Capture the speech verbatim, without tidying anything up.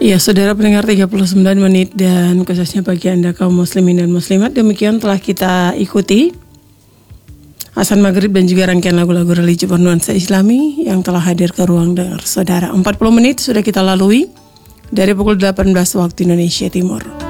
Ya, saudara pendengar, tiga puluh sembilan menit dan khususnya bagi Anda kaum muslimin dan muslimat, demikian telah kita ikuti Azan Maghrib dan juga rangkaian lagu-lagu religi bernuansa Islami yang telah hadir ke ruang dengar saudara. empat puluh menit sudah kita lalui dari pukul delapan belas waktu Indonesia Timur.